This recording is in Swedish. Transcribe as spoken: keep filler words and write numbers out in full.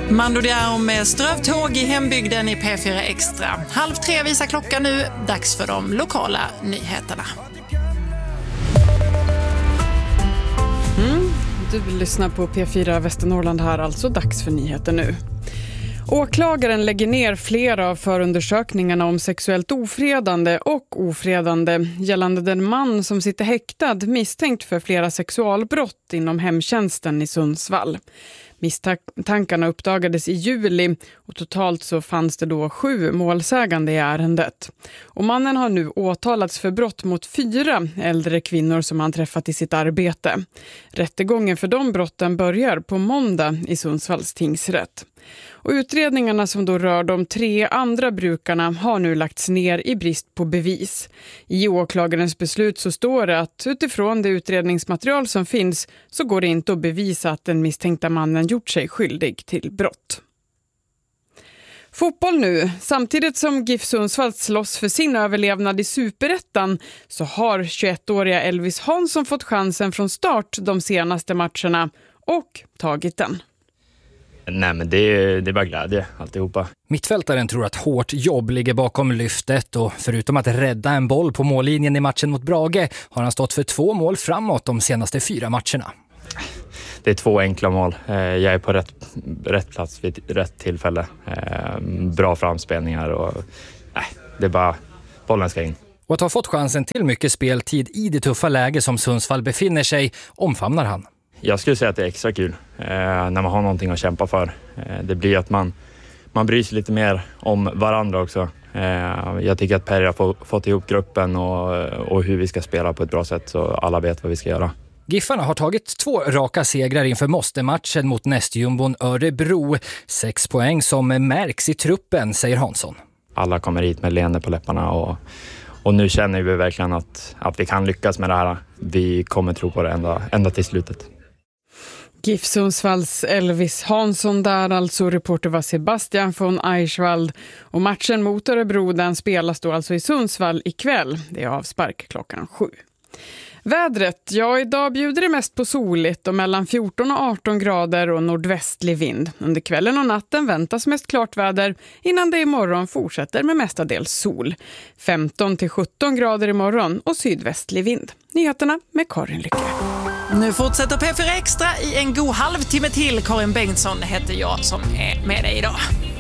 Mando Diao med strövtåg i hembygden i P fyra Extra. Halv tre visar klockan nu. Dags för de lokala nyheterna. Mm, du lyssnar på P fyra Västernorrland här, alltså dags för nyheter nu. Åklagaren lägger ner flera av förundersökningarna om sexuellt ofredande och ofredande gällande den man som sitter häktad misstänkt för flera sexualbrott inom hemtjänsten i Sundsvall. Misstankarna uppdagades i juli och totalt så fanns det då sju målsägande i ärendet. Och mannen har nu åtalats för brott mot fyra äldre kvinnor som han träffat i sitt arbete. Rättegången för de brotten börjar på måndag i Sundsvalls tingsrätt. Och utredningarna som då rör de tre andra brukarna har nu lagts ner i brist på bevis. I åklagarens beslut så står det att utifrån det utredningsmaterial som finns så går det inte att bevisa att den misstänkta mannen gjort sig skyldig till brott. Fotboll nu. Samtidigt som GIF Sundsvall slåss för sin överlevnad i Superettan så har tjugoettåriga Elvis Hansson fått chansen från start de senaste matcherna och tagit den. Nej, men det är, det är bara glädje alltihopa. Mittfältaren tror att hårt jobb ligger bakom lyftet och förutom att rädda en boll på mållinjen i matchen mot Brage har han stått för två mål framåt de senaste fyra matcherna. Det är två enkla mål. Jag är på rätt, rätt plats vid rätt tillfälle. Bra framspelningar och nej, det är bara bollen ska in. Och att ha fått chansen till mycket speltid i det tuffa läge som Sundsvall befinner sig omfamnar han. Jag skulle säga att det är extra kul eh, när man har någonting att kämpa för. Eh, det blir att man, man bryr sig lite mer om varandra också. Eh, jag tycker att Perry har få, fått ihop gruppen och, och hur vi ska spela på ett bra sätt så alla vet vad vi ska göra. Giffarna har tagit två raka segrar inför måste-matchen mot nästjumbon Örebro. Sex poäng som märks i truppen, säger Hansson. Alla kommer hit med leende på läpparna och, och nu känner vi verkligen att, att vi kan lyckas med det här. Vi kommer tro på det ända, ända till slutet. GIF Sundsvalls Elvis Hansson där, alltså reporter var Sebastian von Eichwald. Och matchen mot Örebro den spelas då alltså i Sundsvall ikväll. Det är avspark klockan sju. Vädret, ja idag bjuder det mest på soligt och mellan fjorton och arton grader och nordvästlig vind. Under kvällen och natten väntas mest klart väder innan det imorgon fortsätter med mestadels sol. femton till sjutton grader imorgon och sydvästlig vind. Nyheterna med Karin Lycke. Nu fortsätter P fyra Extra i en god halvtimme till. Karin Bengtsson heter jag som är med dig idag.